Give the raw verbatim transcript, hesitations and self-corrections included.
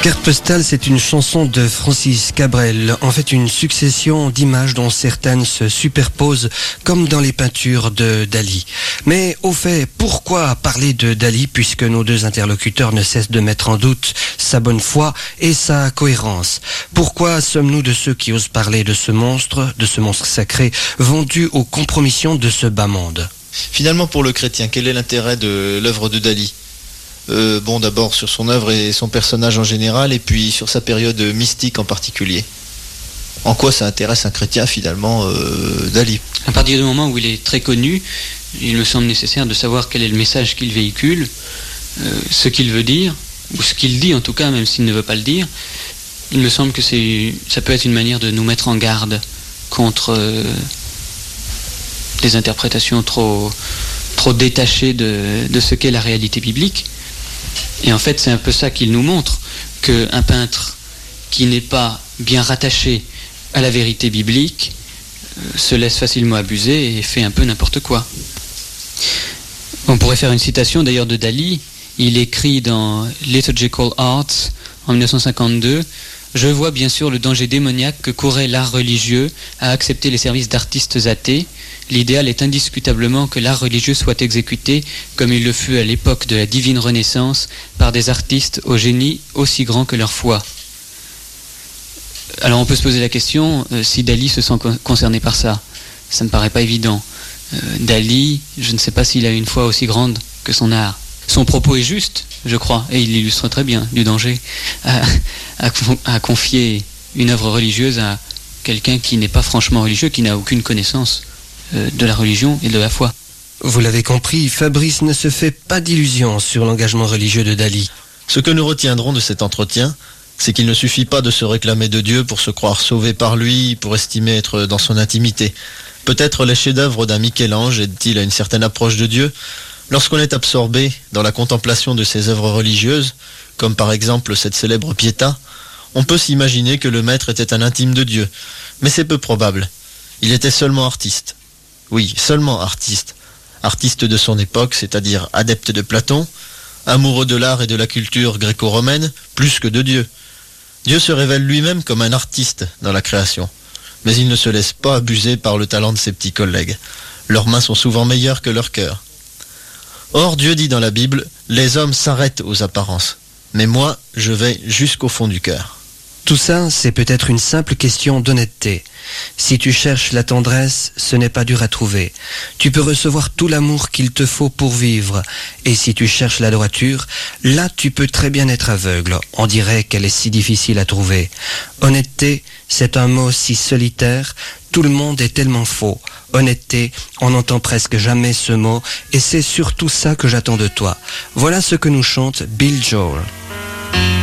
Carte postale, c'est une chanson de Francis Cabrel, en fait une succession d'images dont certaines se superposent comme dans les peintures de Dali. Mais au fait, pourquoi parler de Dali puisque nos deux interlocuteurs ne cessent de mettre en doute sa bonne foi et sa cohérence? Pourquoi sommes-nous de ceux qui osent parler de ce monstre, de ce monstre sacré, vendu aux compromissions de ce bas monde? Finalement, pour le chrétien, quel est l'intérêt de l'œuvre de Dali ? Euh, bon, d'abord sur son œuvre et son personnage en général, et puis sur sa période mystique en particulier. En quoi ça intéresse un chrétien finalement, euh, Dali ? À partir du moment où il est très connu, il me semble nécessaire de savoir quel est le message qu'il véhicule, euh, ce qu'il veut dire, ou ce qu'il dit en tout cas, même s'il ne veut pas le dire. Il me semble que c'est, ça peut être une manière de nous mettre en garde contre euh, des interprétations trop, trop détachées de, de ce qu'est la réalité biblique. Et en fait, c'est un peu ça qu'il nous montre, qu'un peintre qui n'est pas bien rattaché à la vérité biblique euh, se laisse facilement abuser et fait un peu n'importe quoi. On pourrait faire une citation d'ailleurs de Dali. Il écrit dans Liturgical Arts en dix-neuf cent cinquante-deux « Je vois bien sûr le danger démoniaque que courait l'art religieux à accepter les services d'artistes athées. L'idéal est indiscutablement que l'art religieux soit exécuté, comme il le fut à l'époque de la divine Renaissance, par des artistes au génie aussi grand que leur foi. » Alors on peut se poser la question euh, si Dali se sent con- concerné par ça. Ça ne me paraît pas évident. Euh, Dali, je ne sais pas s'il a une foi aussi grande que son art. Son propos est juste, je crois, et il illustre très bien du danger à, à, à confier une œuvre religieuse à quelqu'un qui n'est pas franchement religieux, qui n'a aucune connaissance de la religion et de la foi. Vous l'avez compris, Fabrice ne se fait pas d'illusions sur l'engagement religieux de Dali. Ce que nous retiendrons de cet entretien, c'est qu'il ne suffit pas de se réclamer de Dieu pour se croire sauvé par lui, pour estimer être dans son intimité. Peut-être les chefs-d'œuvre d'un Michel-Ange aident-ils à une certaine approche de Dieu. Lorsqu'on est absorbé dans la contemplation de ses œuvres religieuses, comme par exemple cette célèbre Pietà, on peut s'imaginer que le maître était un intime de Dieu. Mais c'est peu probable. Il était seulement artiste. Oui, seulement artiste. Artiste de son époque, c'est-à-dire adepte de Platon, amoureux de l'art et de la culture gréco-romaine, plus que de Dieu. Dieu se révèle lui-même comme un artiste dans la création. Mais il ne se laisse pas abuser par le talent de ses petits collègues. Leurs mains sont souvent meilleures que leur cœur. Or, Dieu dit dans la Bible, « Les hommes s'arrêtent aux apparences, mais moi, je vais jusqu'au fond du cœur. » Tout ça, c'est peut-être une simple question d'honnêteté. Si tu cherches la tendresse, ce n'est pas dur à trouver. Tu peux recevoir tout l'amour qu'il te faut pour vivre. Et si tu cherches la droiture, là tu peux très bien être aveugle. On dirait qu'elle est si difficile à trouver. Honnêteté, c'est un mot si solitaire. Tout le monde est tellement faux. Honnêteté, on n'entend presque jamais ce mot. Et c'est surtout ça que j'attends de toi. Voilà ce que nous chante Bill Joel.